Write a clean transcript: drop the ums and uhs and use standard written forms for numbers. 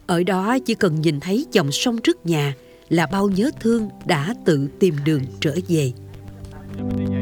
Ở đó chỉ cần nhìn thấy dòng sông trước nhà là bao nhớ thương đã tự tìm đường trở về.